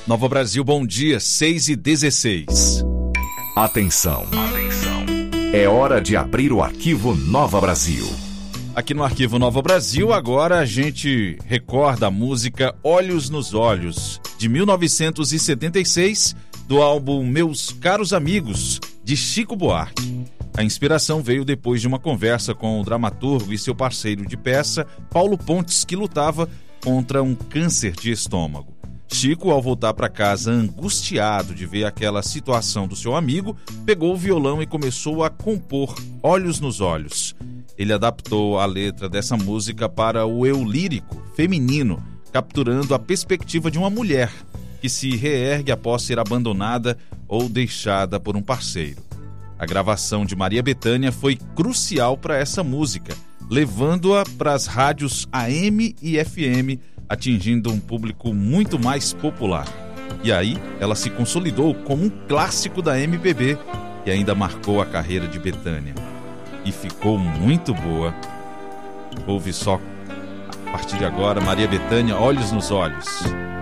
Nova Brasil, bom dia, 6h16. Atenção. É hora de abrir o arquivo Nova Brasil. Aqui no Arquivo Nova Brasil, agora a gente recorda a música Olhos nos Olhos, de 1976, do álbum Meus Caros Amigos, de Chico Buarque. A inspiração veio depois de uma conversa com o dramaturgo e seu parceiro de peça, Paulo Pontes, que lutava contra um câncer de estômago. Chico, ao voltar para casa angustiado de ver aquela situação do seu amigo, pegou o violão e começou a compor Olhos nos Olhos. Ele adaptou a letra dessa música para o eu lírico feminino, capturando a perspectiva de uma mulher que se reergue após ser abandonada ou deixada por um parceiro. A gravação de Maria Bethânia foi crucial para essa música, levando-a para as rádios AM e FM, atingindo um público muito mais popular. E aí, ela se consolidou como um clássico da MPB e ainda marcou a carreira de Bethânia. E ficou muito boa. Ouve só, a partir de agora, Maria Bethânia, Olhos nos Olhos.